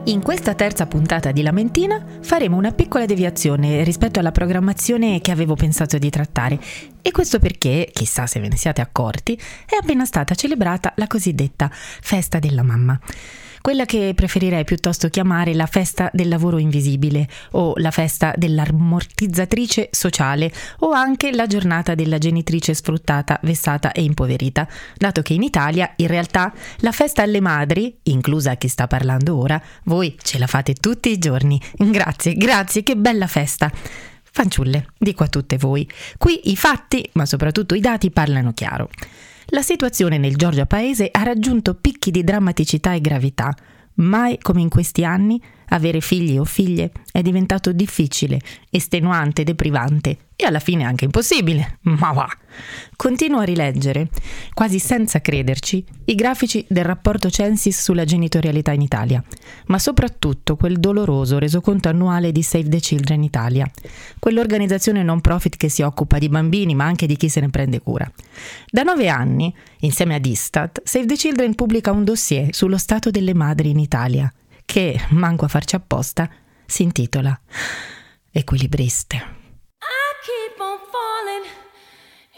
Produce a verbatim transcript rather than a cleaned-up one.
In questa terza puntata di Lamentina faremo una piccola deviazione rispetto alla programmazione che avevo pensato di trattare. E questo perché, chissà se ve ne siate accorti, è appena stata celebrata la cosiddetta Festa della Mamma. Quella che preferirei piuttosto chiamare la festa del lavoro invisibile o la festa dell'ammortizzatrice sociale o anche la giornata della genitrice sfruttata, vessata e impoverita, dato che in Italia in realtà la festa alle madri, inclusa chi sta parlando ora, voi ce la fate tutti i giorni. Grazie, grazie, che bella festa! Fanciulle, dico a tutte voi, qui i fatti, ma soprattutto i dati parlano chiaro. La situazione nel Giorgia Paese ha raggiunto picchi di drammaticità e gravità. Mai come in questi anni avere figli o figlie è diventato difficile, estenuante, deprivante e alla fine anche impossibile. Ma va! Continuo a rileggere, quasi senza crederci, i grafici del rapporto Censis sulla genitorialità in Italia, ma soprattutto quel doloroso resoconto annuale di Save the Children Italia, quell'organizzazione non profit che si occupa di bambini ma anche di chi se ne prende cura. Da nove anni, insieme ad Istat, Save the Children pubblica un dossier sullo stato delle madri in Italia, che, manco a farci apposta, si intitola Equilibriste.